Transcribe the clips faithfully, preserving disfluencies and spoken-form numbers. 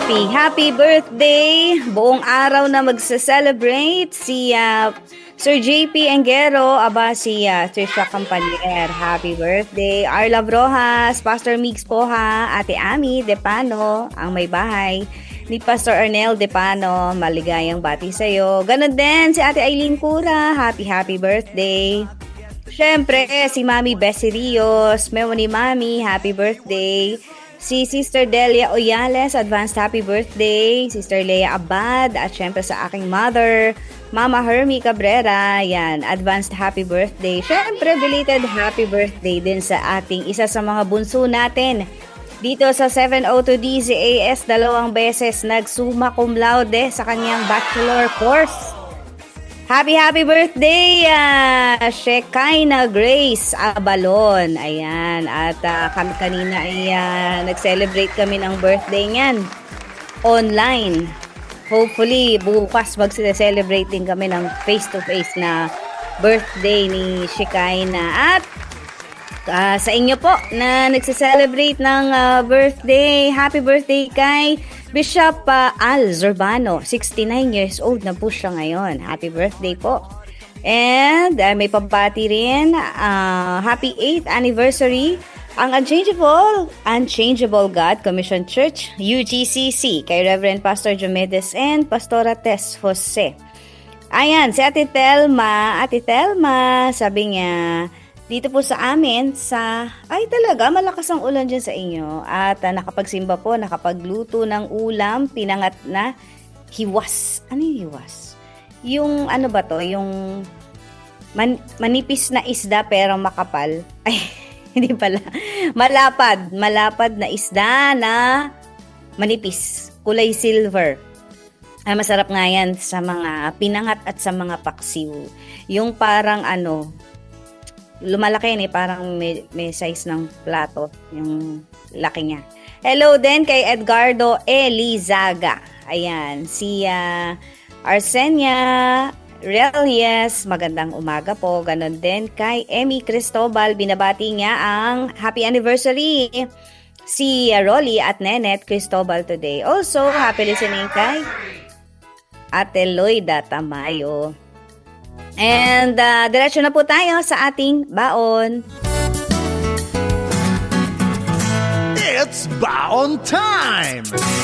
happy, happy birthday! Buong araw na magsa-celebrate si uh, Sir J P Engero, aba si uh, Trisha Campanier. Happy birthday! Arla Brojas, Pastor Migs Poha, Ate Ami Depano, ang may bahay ni Pastor Arnel Depano, maligayang bati sa'yo. Ganon din si Ate Aileen Cura, happy happy birthday! Siyempre, si Mami Bessie Rios, Memo ni Mami, happy birthday! Si Sister Delia Oyales, advanced happy birthday. Sister Leia Abad, at syempre sa aking mother, Mama Hermie Cabrera, yan, advanced happy birthday. Syempre, belated happy birthday din sa ating isa sa mga bunso natin. Dito sa seven oh two D Z A S, dalawang beses nag-summa cum laude sa kanyang bachelor course. Happy, happy birthday, uh, Shekinah Grace Abalon. Ayan, at uh, kami kanina ay uh, nag-celebrate kami ng birthday niyan online. Hopefully, bukas mag-celebrate din kami ng face-to-face na birthday ni Shekinah. At uh, sa inyo po na nagse-celebrate ng uh, birthday, happy birthday kay Bishop uh, Al Zurbano, sixty-nine years old na po siya ngayon. Happy birthday po. And uh, may pambati rin, uh, happy eighth anniversary ang Unchangeable, Unchangeable God Commission Church, U G C C, kay Reverend Pastor Jomedes and Pastora Tess Jose. Ayan, si Ate Telma, Ate Telma, sabi niya, dito po sa amin, sa, ay talaga, malakas ang ulan dyan sa inyo. At uh, nakapagsimba po, nakapagluto ng ulam, pinangat na hiwas. Ano yung hiwas? Yung ano ba to? Yung man, manipis na isda pero makapal. Ay, hindi pala. Malapad. Malapad na isda na manipis. Kulay silver. Ay, masarap nga yan sa mga pinangat at sa mga paksiw. Yung parang ano, lumalaki yun eh, parang may, may size ng plato, yung laki niya. Hello din kay Edgardo Elizaga. Ayan, si uh, Arsenia Relies, magandang umaga po. Ganon din kay Emmy Cristobal, binabati niya ang happy anniversary si uh, Rolly at Nenet Cristobal today. Also, happy listening kay Ate Loida Tamayo. And uh, diretso na po tayo sa ating baon. It's baon time!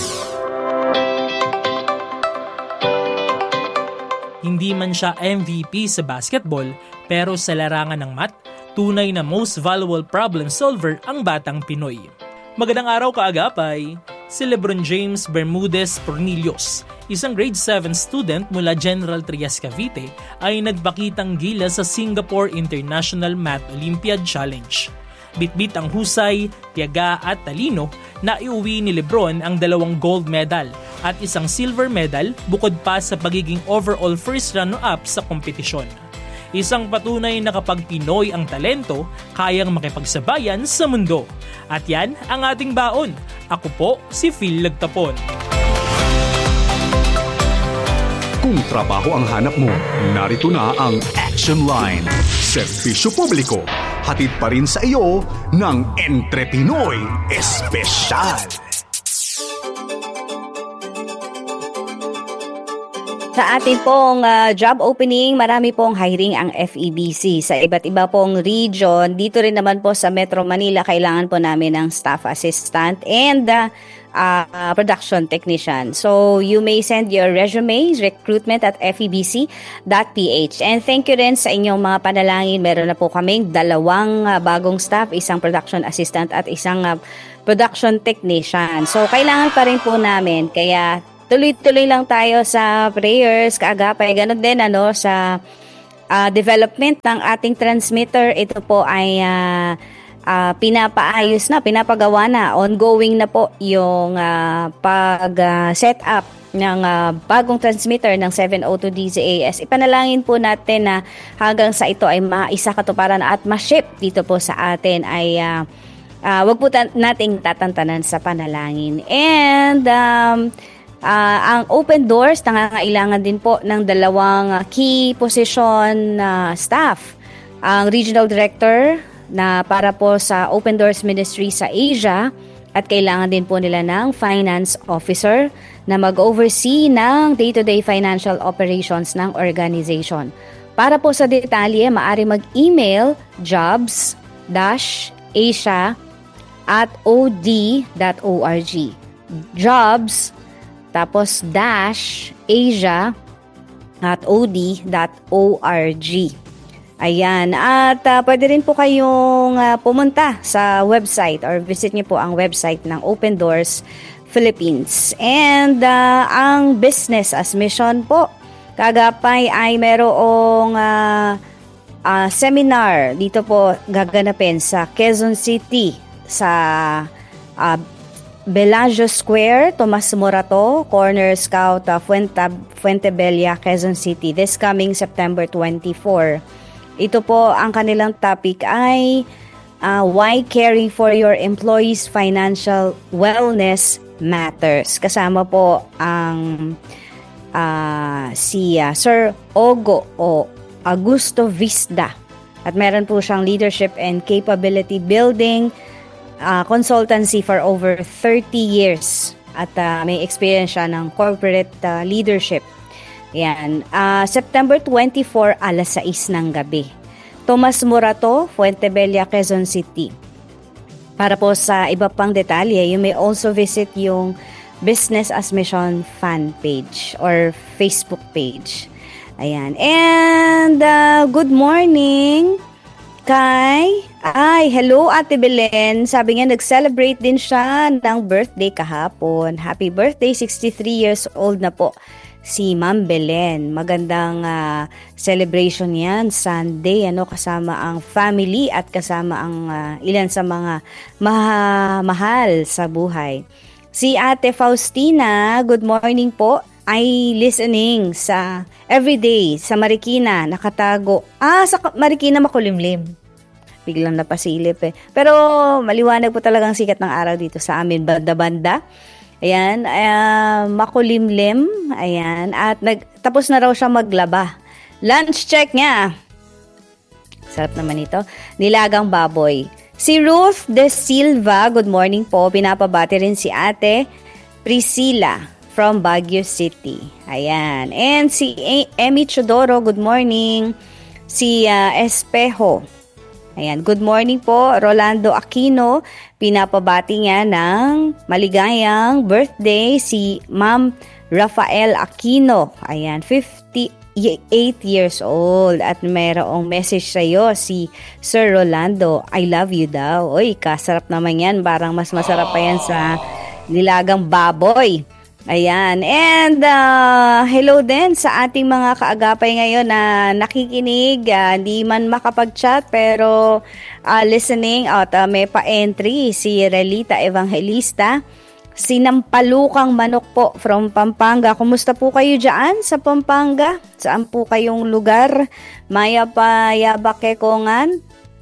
Hindi man siya M V P sa basketball, pero sa larangan ng math, tunay na most valuable problem solver ang batang Pinoy. Magandang araw kaagapay! Si Lebron James Bermudez Pornilios, isang grade seven student mula General Trias, Cavite, ay nagpakitang gila sa Singapore International Math Olympiad Challenge. Bitbit ang husay, tiyaga at talino na iuwi ni Lebron ang dalawang gold medal at isang silver medal bukod pa sa pagiging overall first runner-up sa kompetisyon. Isang patunay na kapag Pinoy ang talento, kayang makipagsabayan sa mundo. At yan ang ating baon. Ako po si Phil Lagtapon. Kung trabaho ang hanap mo, narito na ang Action Line. Serbisyo publiko, hatid pa rin sa iyo ng Entre Pinoy Espesyal. Sa ating pong uh, job opening, marami pong hiring ang F E B C sa iba't iba pong region. Dito rin naman po sa Metro Manila, kailangan po namin ng staff assistant and uh, uh, production technician. So, you may send your resumes, recruitment at f e b c dot p h. And thank you rin sa inyong mga panalangin. Meron na po kaming dalawang uh, bagong staff, isang production assistant at isang uh, production technician. So, kailangan pa rin po namin, kaya tuloy-tuloy lang tayo sa prayers, kaagapay, ganun din ano, sa uh, development ng ating transmitter. Ito po ay uh, uh, pinapaayos na, pinapagawa na, ongoing na po yung uh, pag-set uh, up ng uh, bagong transmitter ng seven oh two D Z A S. Ipanalangin po natin na hanggang sa ito ay maisa katuparan at ma-ship dito po sa atin ay uh, uh, wag po ta- nating tatantanan sa panalangin. And um, Uh, ang open doors, nangangailangan din po ng dalawang uh, key position uh, staff. Ang regional director na para po sa Open Doors Ministry sa Asia At kailangan din po nila ng finance officer na mag-oversee ng day-to-day financial operations ng organization. Para po sa detalye, maaari mag-email jobs-asia at od dot org. Jobs, tapos dash asia at od dot org. Ayan, at uh, pwede rin po kayong uh, pumunta sa website or visit niyo po ang website ng Open Doors Philippines. And uh, ang business as mission po, kagapay ay merong uh, uh, seminar dito po gaganapin sa Quezon City sa uh, Bellagio Square, Tomas Morato, Corner Scout, uh, Fuente, Fuentebella, Quezon City this coming September twenty-fourth. Ito po, ang kanilang topic ay uh, why caring for your employees' financial wellness matters. Kasama po ang uh, si uh, Sir Ogo o Augusto Vista. At meron po siyang leadership and capability building uh, consultancy for over thirty years. At uh, may experience siya ng corporate uh, leadership. Yan. Uh, September twenty-fourth, alas sais ng gabi. Tomas Morato, Fuentebella, Quezon City. Para po sa iba pang detalye, you may also visit yung Business as Mission fan page or Facebook page. Ayan. And uh, good morning kay... Ay, hello Ate Belen. Sabi niya, nag-celebrate din siya ng birthday kahapon. Happy birthday, sixty-three years old na po. Si Ma'am Belen. Magandang uh, celebration yan, Sunday, ano, kasama ang family at kasama ang uh, ilan sa mga maha- mahal sa buhay. Si Ate Faustina, good morning po, ay listening sa everyday sa Marikina, nakatago. Ah, sa Marikina makulimlim. Biglang napasilip eh. Pero maliwanag po talagang sikat ng araw dito sa amin, banda-banda. Ayan, uh, makulimlim, ayan, at nag, tapos na raw siya maglaba. Lunch check niya. Sarap naman ito. Nilagang baboy. Si Ruth De Silva, good morning po. Pinapabati rin si Ate Priscilla from Baguio City. Ayan. And si Emmy Chodoro, good morning. Si uh, Espejo. Ayan, good morning po, Rolando Aquino. Pinapabati niya ng maligayang birthday si Ma'am Rafael Aquino. Ayan, fifty-eight years old. At mayroong message sa'yo si Sir Rolando, I love you daw. Uy, kasarap naman yan. Parang mas masarap pa yan sa nilagang baboy. Ayan, and uh, hello din sa ating mga kaagapay ngayon na nakikinig, uh, hindi man makapag-chat pero uh, listening at uh, may pa-entry si Relita Evangelista, Sinampalukang Manok po from Pampanga. Kumusta po kayo dyan sa Pampanga? Saan po kayong lugar? Maya pa yabakekongan?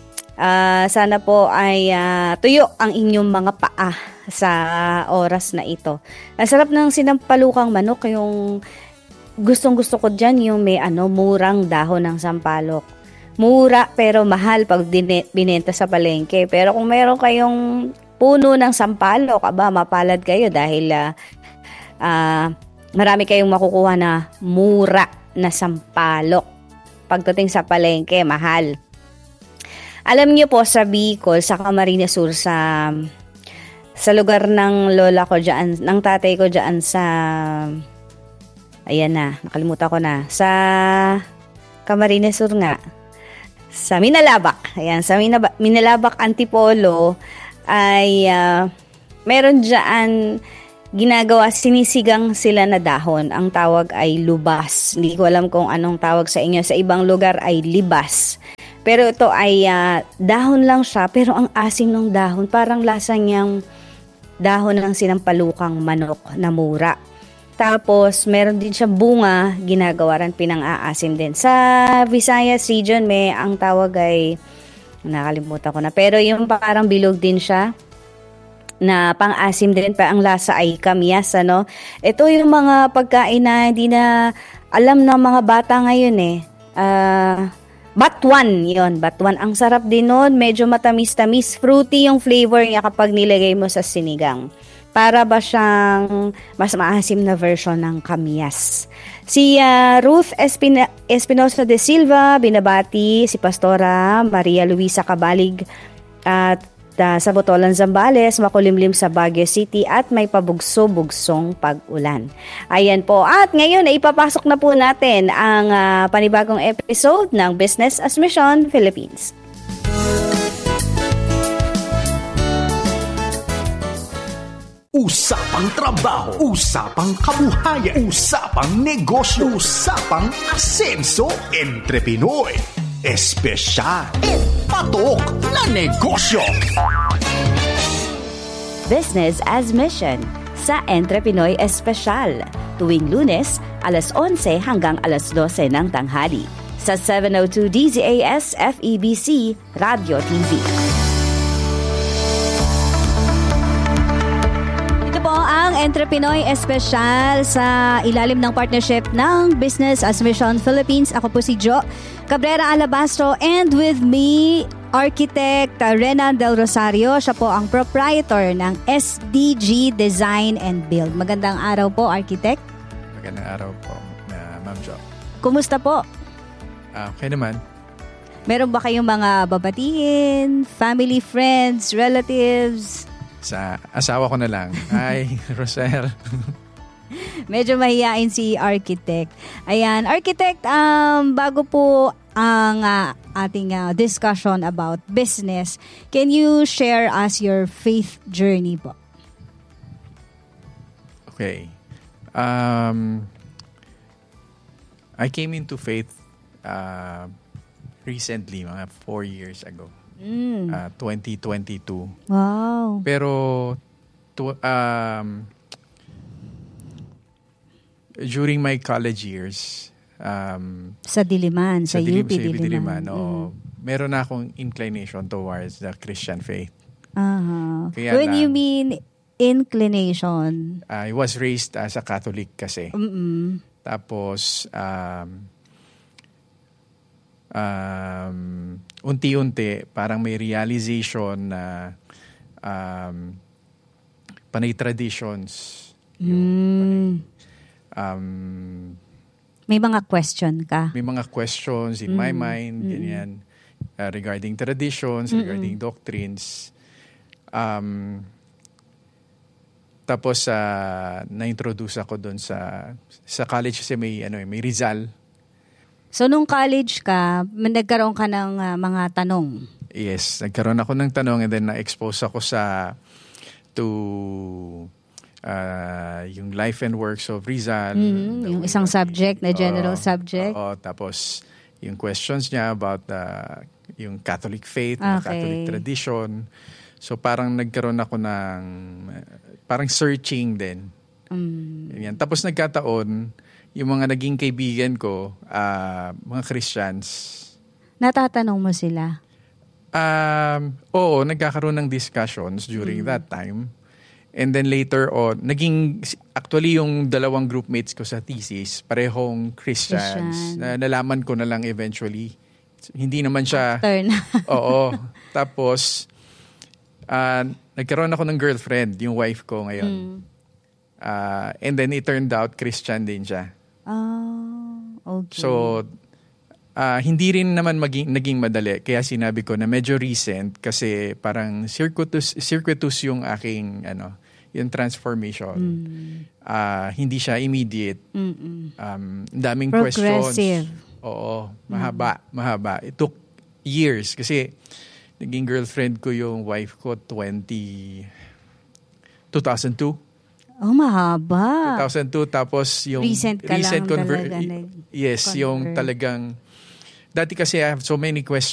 Uh, sana po ay uh, tuyo ang inyong mga paa sa oras na ito. Ang sarap ng sinampalukang manok, yung gustong gusto ko dyan yung may ano, murang dahon ng sampalok. Mura pero mahal pag binenta sa palengke. Pero kung meron kayong puno ng sampalok, aba, mapalad kayo dahil uh, uh, marami kayong makukuha na mura na sampalok. Pagdating sa palengke, mahal. Alam niyo po sa Bicol, sa Camarines Sur, sa sa lugar ng lola ko dyan, ng tatay ko dyan sa, ayan na, nakalimutan ko na, sa Camarines Sur nga, sa Minalabak, ayan, sa Minab- Minalabak Antipolo, ay uh, meron dyan ginagawa, sinisigang sila na dahon. Ang tawag ay lubas. Hindi ko alam kung anong tawag sa inyo. Sa ibang lugar ay libas. Pero ito ay uh, dahon lang siya, pero ang asim ng dahon, parang lasa niyang dahon ng sinampalukang manok na mura. Tapos, meron din siya bunga, ginagawa rin pinang-aasim din. Sa Visayas region, may ang tawag ay, nakalimutan ko na, pero yung parang bilog din siya, na pang-asim din, pa ang lasa ay kamyas, ano? Ito yung mga pagkain na hindi na alam ng mga bata ngayon eh. Ah... Uh, Batuan, yun, batuan. Ang sarap din nun, medyo matamis-tamis, fruity yung flavor niya kapag nilagay mo sa sinigang. Para ba siyang mas maasim na version ng kamyas. Si uh, Ruth Espina- Espinosa de Silva, binabati si Pastora Maria Luisa Cabalig at uh, sa Botolan, Zambales, makulimlim sa Baguio City at may pabugso-bugsong pag-ulan. Ayan po. At ngayon ay ipapasok na po natin ang uh, panibagong episode ng Business as Mission Philippines. Usapang trabaho, usapang kabuhayan, usapang negosyo, usapang asenso, entre Pinoy. Espesyal, patok na negosyo. Business as Mission sa Entre Pinoy Espesyal. Tuwing Lunes, alas onse hanggang alas dose ng tanghali. Sa seven oh two D Z A S F E B C Radio T V. Ang Entre Pinoy Espesyal sa ilalim ng partnership ng Business as Mission Philippines. Ako po si Jo Cabrera Alabastro and with me, Architect Renan Del Rosario. Siya po ang proprietor ng S D G Design and Build. Magandang araw po, Architect. Magandang araw po, uh, Ma'am Jo. Kumusta po? Uh, okay naman. Meron ba kayong mga babatiin, family, friends, relatives? Sa asawa ko na lang. Hi, Rosel. Medyo mahihain si Architect. Ayan, Architect, um, bago po ang uh, ating uh, discussion about business, can you share us your faith journey po? Okay. Um, I came into faith uh, recently, mga four years ago. Mm. Uh, twenty twenty-two. Wow. Pero to, um, during my college years, um, sa Diliman, sa, sa Dilim, U P sa Diliman. Diliman oh, mm. meron na akong inclination towards the Christian faith. Uh-huh. Kaya When lang, you mean inclination? I was raised as a Catholic kasi. Mm-mm. Tapos, um, um, unti-unti, parang may realization na um, panay traditions. Yung, mm. panay, um, may mga question ka? May mga questions in mm. my mind, mm. ganyan, uh, regarding traditions, Mm-mm. regarding doctrines. Um, tapos, uh, na-introduce ako doon sa, sa college kasi may, ano, may Rizal. So, nung college ka, nagkaroon ka ng uh, mga tanong? Yes, nagkaroon ako ng tanong and then na-expose ako sa to uh, yung life and works of Rizal. Mm-hmm. Yung isang subject na general uh, subject. Oo, tapos yung questions niya about uh, yung Catholic faith, okay. Catholic tradition. So parang nagkaroon ako ng parang searching din. Mm. Yan. Tapos nagkataon, yung mga naging kaibigan ko, uh, mga Christians. Natatanong mo sila? Um, oo, nagkakaroon ng discussions during mm. that time. And then later on, naging, actually yung dalawang groupmates ko sa thesis, parehong Christians. Christian. Na, nalaman ko na lang eventually. Hindi naman siya... After na. Oo. Tapos, uh, nagkaroon ako ng girlfriend, yung wife ko ngayon. Mm. Uh, and then it turned out Christian din siya. Oh, okay. So, uh, hindi rin naman maging, naging madali. Kaya sinabi ko na medyo recent kasi parang circuitous, circuitous yung aking, ano, yung transformation. Mm. Uh, hindi siya immediate. Mm-mm. Um, daming Progressive. questions. Oo, mahaba, mm. mahaba. It took years kasi naging girlfriend ko yung wife ko twenty, two thousand two. Oh, mahaba. two thousand two, tapos yung recent ka recent lang conver- talaga. Yes, convert. yung talagang, dati kasi I have so many questions